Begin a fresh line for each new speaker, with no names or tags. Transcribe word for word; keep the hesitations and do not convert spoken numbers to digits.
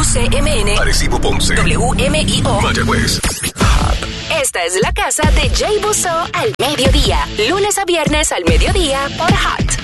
C M N,
Arecibo, Ponce,
W M I O,
Mayagüez.
Esta es la casa de Jay Busso al mediodía, lunes a viernes al mediodía por Hot